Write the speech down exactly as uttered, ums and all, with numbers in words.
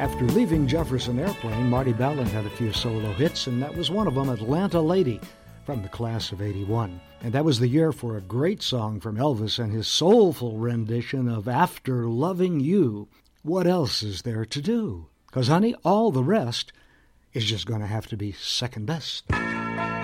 After leaving Jefferson Airplane, Marty Balin had a few solo hits, and that was one of them, Atlanta Lady, from the class of eighty-one. And that was the year for a great song from Elvis and his soulful rendition of After Loving You. What else is there to do? Because, honey, all the rest is just going to have to be second best.